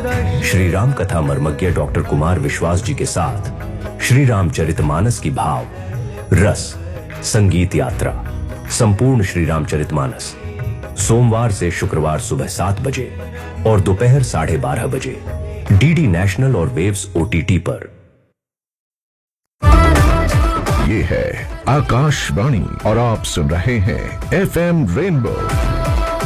श्री राम कथा मर्मज्ञ डॉक्टर कुमार विश्वास जी के साथ श्री रामचरितमानस की भाव रस संगीत यात्रा संपूर्ण श्री रामचरितमानस सोमवार से शुक्रवार सुबह 7 बजे और दोपहर 12:30 बजे डीडी नेशनल और वेव्स ओटीटी पर। ये है आकाशवाणी और आप सुन रहे हैं FM रेनबो।